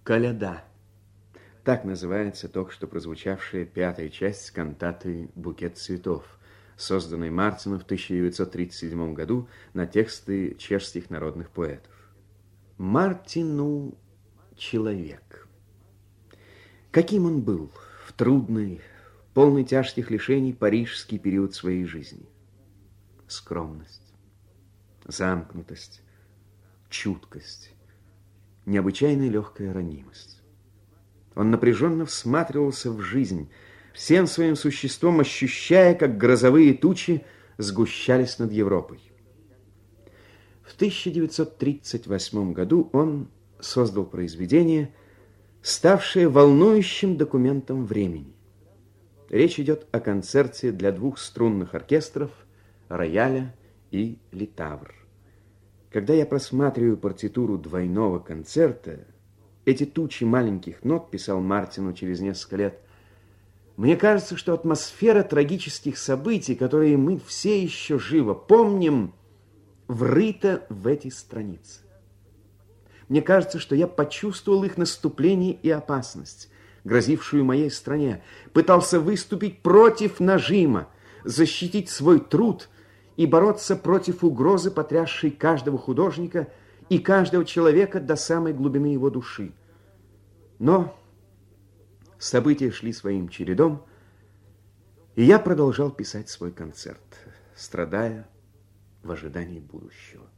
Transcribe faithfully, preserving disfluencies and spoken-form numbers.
Коляда. Так называется только что прозвучавшая пятая часть кантаты «Букет цветов», созданной Мартином в тысяча девятьсот тридцать седьмом году на тексты чешских народных поэтов. Мартину человек. Каким он был в трудный, полный тяжких лишений парижский период своей жизни? Скромность, замкнутость, чуткость, необычайная легкая ранимость. Он напряженно всматривался в жизнь, всем своим существом ощущая, как грозовые тучи сгущались над Европой. В тысяча девятьсот тридцать восьмом году он создал произведение, ставшее волнующим документом времени. Речь идет о концерте для двух струнных оркестров, рояля и литавр. Когда я просматриваю партитуру двойного концерта, эти тучи маленьких нот, писал Мартину через несколько лет, мне кажется, что атмосфера трагических событий, которые мы все еще живо помним, врыта в эти страницы. Мне кажется, что я почувствовал их наступление и опасность, грозившую моей стране, пытался выступить против нажима, защитить свой труд и бороться против угрозы, потрясшей каждого художника и каждого человека до самой глубины его души. Но события шли своим чередом, и я продолжал писать свой концерт, страдая в ожидании будущего.